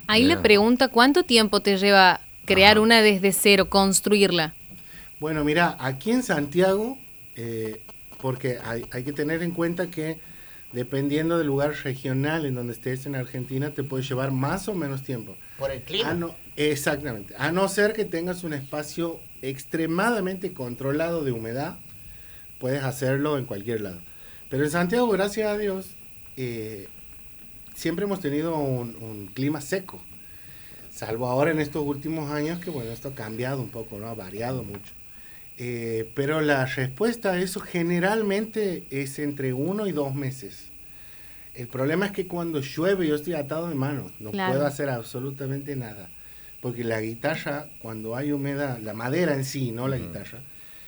Ahí la pregunta, ¿cuánto tiempo te lleva crear una desde cero, construirla? Bueno, mira, aquí en Santiago, porque hay que tener en cuenta que dependiendo del lugar regional en donde estés en Argentina, te puede llevar más o menos tiempo. Por el clima. Exactamente. A no ser que tengas un espacio extremadamente controlado de humedad, puedes hacerlo en cualquier lado. Pero en Santiago, gracias a Dios, siempre hemos tenido un clima seco. Salvo ahora en estos últimos años que, bueno, esto ha cambiado un poco, ¿no? Ha variado mucho. Pero la respuesta a eso generalmente es entre 1 y 2 meses. El problema es que cuando llueve yo estoy atado de manos, no puedo hacer absolutamente nada. Porque la guitarra, cuando hay humedad, la madera en sí, no la guitarra,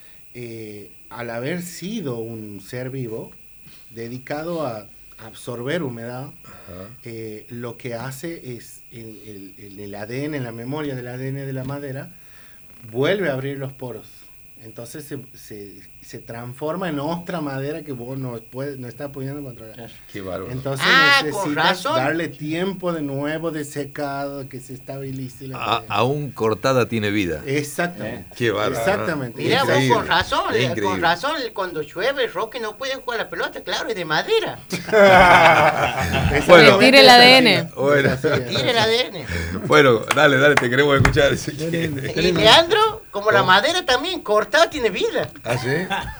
al haber sido un ser vivo dedicado a absorber humedad, lo que hace es en el ADN, en la memoria del ADN de la madera, vuelve a abrir los poros. Entonces se transforma en otra madera que vos no estás pudiendo controlar. Qué bárbaro. Entonces necesitas darle tiempo de nuevo de secado, que se estabilice la madera. Aún cortada tiene vida. Exactamente. Qué bárbaro. Exactamente. Mira, vos con razón, cuando llueve, Roque no puede jugar la pelota, claro, es de madera. Bueno, tire el ADN. Bueno. Tire el ADN. Bueno, dale, te queremos escuchar. Y Leandro, como la madera también, cortada tiene vida. ¿Ah, sí?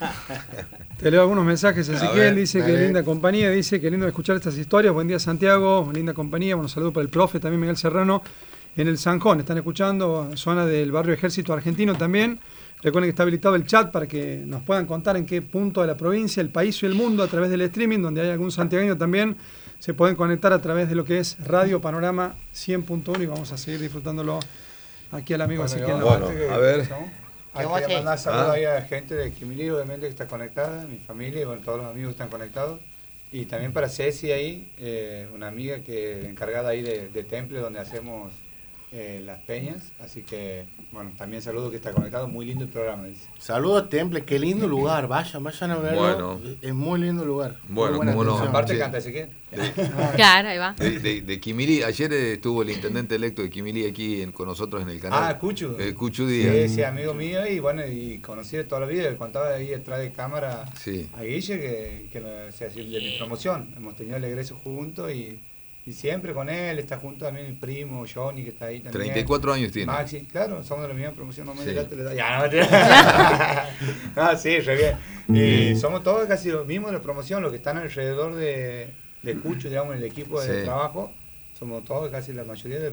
Te leo algunos mensajes. Ezequiel dice que linda compañía, dice que lindo escuchar estas historias. Buen día, Santiago, linda compañía. Bueno, saludo para el profe, también Miguel Serrano, en el Zanjón. Están escuchando, zona del barrio Ejército Argentino también. Recuerden que está habilitado el chat para que nos puedan contar en qué punto de la provincia, el país y el mundo a través del streaming, donde hay algún santiagueño también, se pueden conectar a través de lo que es Radio Panorama 100.1 y vamos a seguir disfrutándolo aquí al amigo Ezequiel. Bueno, a ver. Hay que mandar saludos ahí a la gente de Quimilí, obviamente, que está conectada, mi familia y bueno, todos los amigos que están conectados. Y también para Ceci ahí, una amiga que encargada ahí de Temple, donde hacemos las peñas. Así que, bueno, también saludo que está conectado. Muy lindo el programa, dice. Saludos a Temple, qué lindo lugar. Vayan a verlo. Bueno. Es muy lindo lugar. Bueno, como no. Aparte canta Ezequiel. Claro, ahí va. De Quimilí, ayer estuvo el intendente electo de Quimilí aquí con nosotros en el canal. Cuchu. Cuchu Díaz. Sí, amigo mío y bueno, y conocí de toda la vida. Le contaba ahí detrás de cámara a Guille que de mi promoción. Hemos tenido el egreso juntos y siempre con él, está junto también mi primo, Johnny, que está ahí también. 34 años tiene. Maxi, claro, somos de la misma promoción, no me delate la edad. Ya, no, sí, re bien. Y somos todos casi los mismos de la promoción, los que están alrededor de Cucho, digamos, en el equipo de trabajo. Somos todos, casi la mayoría de